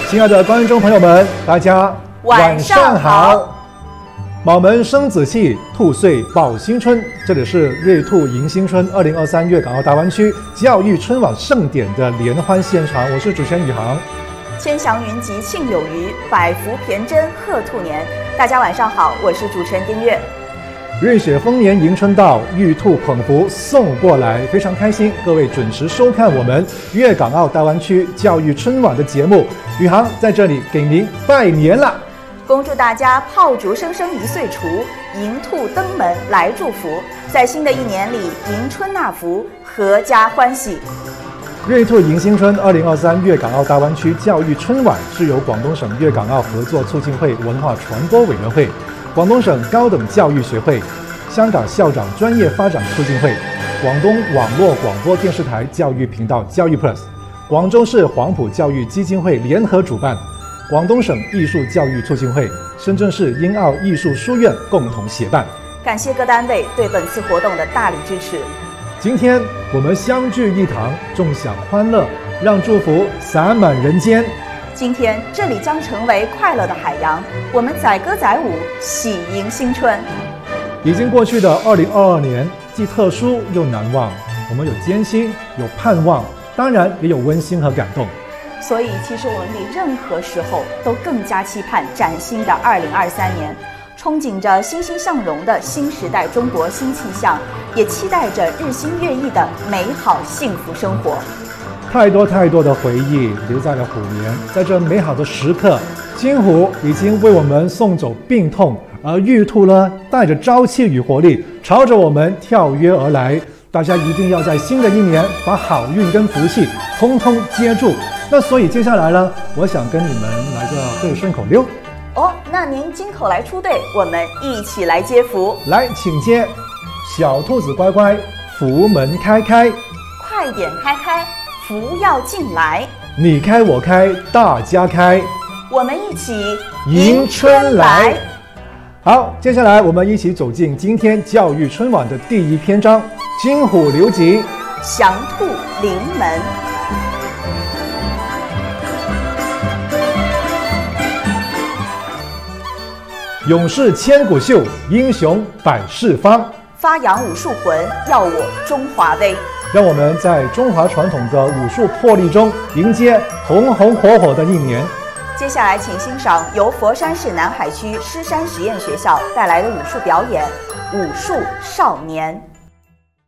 亲爱的观众朋友们，大家晚上好。 卯门生子气，兔岁报新春。这里是瑞兔迎新春2023粤港澳大湾区教育春晚盛典的联欢现场，我是主持人宇航。 千祥云集庆有余，百福骈真贺兔年。大家晚上好，我是主持人丁月。 瑞雪丰年迎春到，玉兔捧福送过来，非常开心各位准时收看我们粤港澳大湾区教育春晚的节目。宇航在这里给您拜年了， 恭祝大家炮竹声声一岁除，迎兔登门来祝福，在新的一年里迎春纳福，阖家欢喜。 瑞兔迎新春2023粤港澳大湾区教育春晚是由广东省粤港澳合作促进会文化传播委员会、广东省高等教育学会、香港校长专业发展促进会、广东网络广播电视台教育频道教育 Plus、广州市黄埔教育基金会联合主办，广东省艺术教育促进会、深圳市英澳艺术书院共同协办。 感谢各单位对本次活动的大力支持。 今天我们相聚一堂，共享欢乐，让祝福洒满人间。 今天这里将成为快乐的海洋，我们载歌载舞，喜迎新春。 已经过去的2022年，既特殊又难忘。我们有艰辛，有盼望，当然也有温馨和感动。 所以，其实我们比任何时候都更加期盼崭新的2023年，憧憬着欣欣向荣的新时代中国新气象，也期待着日新月异的美好幸福生活。 太多的回忆留在了虎年，在这美好的时刻，金虎已经为我们送走病痛，而玉兔呢，带着朝气与活力，朝着我们跳跃而来。大家一定要在新的一年把好运跟福气通通接住。那所以接下来呢，我想跟你们来个对顺口溜。 哦，那您金口来出队，我们一起来接福。 来，请接。小兔子乖乖，福门开开， 快点开开，福要进来。 你开我开，大家开， 我们一起迎春来。好，接下来我们一起走进今天教育春晚的第一篇章，金虎留吉， 祥兔临门。 勇士千古秀，英雄百世芳。 发扬武术魂，耀我中华威。 让我们在中华传统的武术魄力中，迎接红红火火的一年。 接下来，请欣赏由佛山市南海区狮山实验学校带来的武术表演《武术少年》。